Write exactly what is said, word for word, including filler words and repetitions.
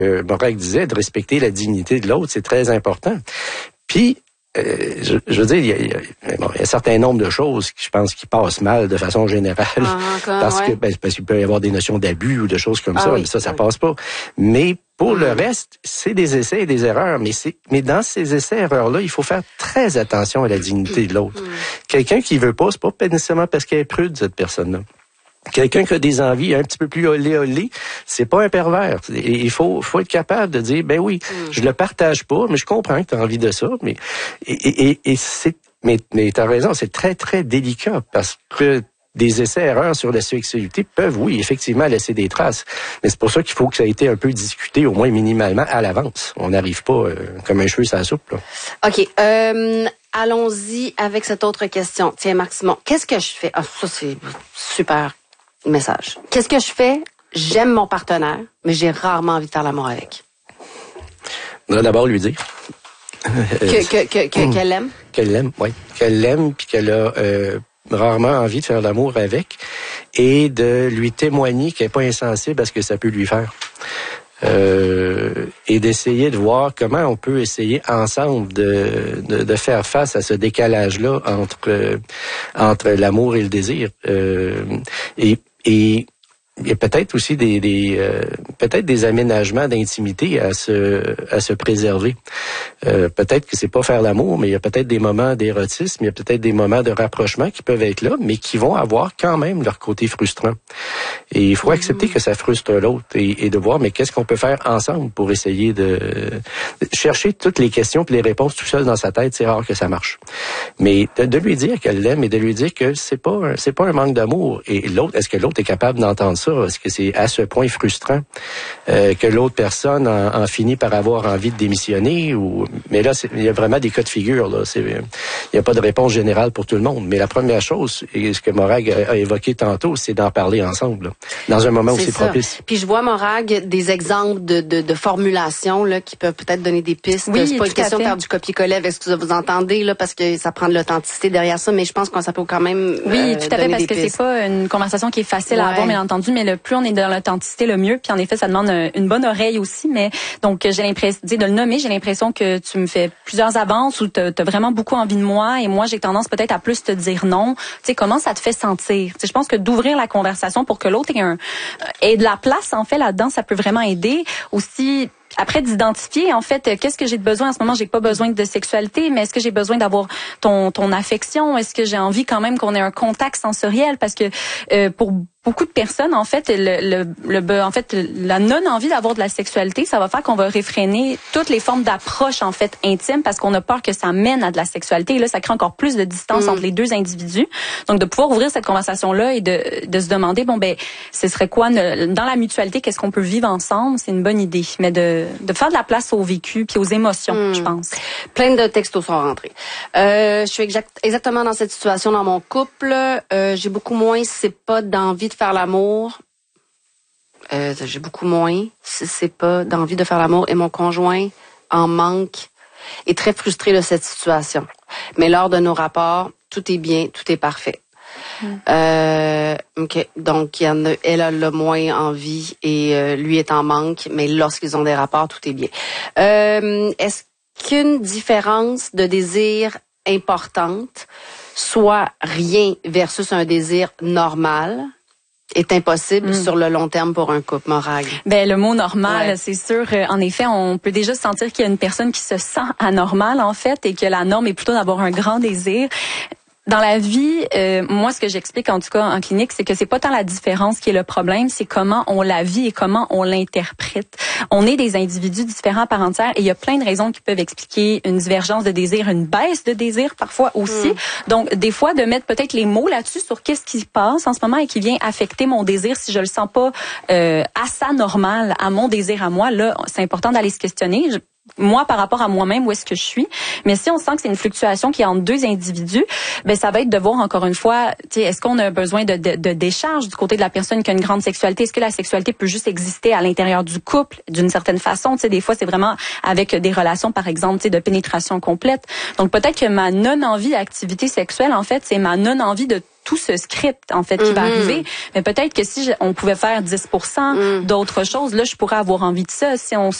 que Morag disait, de respecter la dignité de l'autre, c'est très important. Puis, euh, je, je veux dire, il y, a, il, y a, bon, il y a un certain nombre de choses qui, je pense, qui passent mal de façon générale, ah, encore, parce ouais. que ben, parce qu'il peut y avoir des notions d'abus ou de choses comme ah, ça, oui, mais ça, ça oui. passe pas. Mais pour le reste, c'est des essais et des erreurs, mais c'est mais dans ces essais-erreurs-là, il faut faire très attention à la dignité de l'autre. Quelqu'un qui veut pas, c'est pas nécessairement parce qu'elle est prude, cette personne-là. Quelqu'un qui a des envies un petit peu plus olé olé, c'est pas un pervers. Et il faut faut être capable de dire ben oui, mm. je le partage pas, mais je comprends que tu as envie de ça, mais et et, et c'est mais mais tu as raison, c'est très très délicat parce que des essais-erreurs sur la sexualité peuvent, oui, effectivement, laisser des traces. Mais c'est pour ça qu'il faut que ça ait été un peu discuté, au moins minimalement, à l'avance. On n'arrive pas euh, comme un cheveu sur la soupe, là. OK. Euh, allons-y avec cette autre question. Tiens, Marc Simon, qu'est-ce que je fais? Ah, ça, c'est super message. Qu'est-ce que je fais? J'aime mon partenaire, mais j'ai rarement envie de faire l'amour avec. On va d'abord lui dire. que, que, que, que, qu'elle l'aime? Qu'elle l'aime, oui. Qu'elle l'aime, puis qu'elle a... Euh, rarement envie de faire l'amour avec et de lui témoigner qu'elle n'est pas insensible à ce que ça peut lui faire. Euh, et d'essayer de voir comment on peut essayer ensemble de, de, de faire face à ce décalage-là entre, euh, entre l'amour et le désir. Euh, et, et il y a peut-être aussi des, des euh, peut-être des aménagements d'intimité à se à se préserver. Euh, peut-être que c'est pas faire l'amour, mais il y a peut-être des moments d'érotisme, il y a peut-être des moments de rapprochement qui peuvent être là, mais qui vont avoir quand même leur côté frustrant. Et il faut accepter que ça frustre l'autre et, et de voir, mais qu'est-ce qu'on peut faire ensemble pour essayer de, de chercher toutes les questions et les réponses tout seul dans sa tête, c'est rare que ça marche. Mais de, de lui dire qu'elle l'aime et de lui dire que c'est pas un, c'est pas un manque d'amour. Et l'autre, est-ce que l'autre est capable d'entendre ça? Est-ce que c'est à ce point frustrant euh, que l'autre personne en, en finit par avoir envie de démissionner? Ou mais là, c'est, il y a vraiment des cas de figure. Là, c'est, il n'y a pas de réponse générale pour tout le monde. Mais la première chose, et ce que Morag a, a évoqué tantôt, c'est d'en parler ensemble, là, dans un moment où c'est propice. Puis je vois, Morag, des exemples de, de, de formulations là, qui peuvent peut-être donner des pistes. Oui, c'est pas une question de faire du copier-coller avec ce que vous entendez, là, parce que ça prend de l'authenticité derrière ça, mais je pense que ça peut quand même Oui, euh, tout à fait, parce que pistes. c'est pas une conversation qui est facile ouais. à avoir, bien entendu, mais le plus on est dans l'authenticité, le mieux. Puis en effet, ça demande une bonne oreille aussi. Mais donc j'ai l'impression, de le nommer, j'ai l'impression que tu me fais plusieurs avances ou tu as vraiment beaucoup envie de moi et moi j'ai tendance peut-être à plus te dire non. Tu sais, comment ça te fait sentir? Tu sais, je pense que d'ouvrir la conversation pour que l'autre ait un ait de la place en fait là-dedans, ça peut vraiment aider. Aussi, après d'identifier en fait qu'est-ce que j'ai de besoin en ce moment, j'ai pas besoin de sexualité, mais est-ce que j'ai besoin d'avoir ton ton affection, est-ce que j'ai envie quand même qu'on ait un contact sensoriel, parce que euh, pour beaucoup de personnes en fait le, le le en fait la non envie d'avoir de la sexualité, ça va faire qu'on va réfréner toutes les formes d'approche en fait intime parce qu'on a peur que ça mène à de la sexualité et là ça crée encore plus de distance mmh. entre les deux individus. Donc de pouvoir ouvrir cette conversation là et de de se demander bon ben ce serait quoi dans la mutualité, qu'est-ce qu'on peut vivre ensemble, c'est une bonne idée, mais de de faire de la place au vécu puis aux émotions, mmh. je pense. Plein de textos sont rentrés. Euh, je suis exact, exactement dans cette situation dans mon couple. Euh, j'ai beaucoup moins, c'est pas d'envie de faire l'amour. Euh, j'ai beaucoup moins, si c'est pas d'envie de faire l'amour. Et mon conjoint en manque, est très frustré de cette situation. Mais lors de nos rapports, tout est bien, tout est parfait. Mm. Euh, ok, donc il y en a, elle a le moins envie et euh, lui est en manque, mais lorsqu'ils ont des rapports, tout est bien. Euh, est-ce qu'une différence de désir importante, soit rien versus un désir normal, est impossible mm. sur le long terme pour un couple, Morag? Ben le mot normal, ouais. c'est sûr. En effet, on peut déjà sentir qu'il y a une personne qui se sent anormale en fait et que la norme est plutôt d'avoir un grand désir. Dans la vie, euh, moi, ce que j'explique en tout cas en clinique, c'est que c'est pas tant la différence qui est le problème, c'est comment on la vit et comment on l'interprète. On est des individus différents par entière et il y a plein de raisons qui peuvent expliquer une divergence de désir, une baisse de désir parfois aussi. Mm. Donc, des fois, de mettre peut-être les mots là-dessus sur qu'est-ce qui se passe en ce moment et qui vient affecter mon désir si je le sens pas euh, à ça normal, à mon désir à moi, là, c'est important d'aller se questionner. Je, moi, par rapport à moi-même, où est-ce que je suis. Mais si on sent que c'est une fluctuation qui est entre deux individus, ben ça va être de voir encore une fois, tu sais, est-ce qu'on a besoin de, de, de décharge du côté de la personne qui a une grande sexualité? Est-ce que la sexualité peut juste exister à l'intérieur du couple d'une certaine façon? Tu sais, des fois, c'est vraiment avec des relations, par exemple, tu sais, de pénétration complète. Donc, peut-être que ma non-envie d'activité sexuelle, en fait, c'est ma non-envie de tout ce script en fait qui mm-hmm. va arriver. Mais peut-être que si je, on pouvait faire dix pour cent mm. d'autres choses, là je pourrais avoir envie de ça. Si on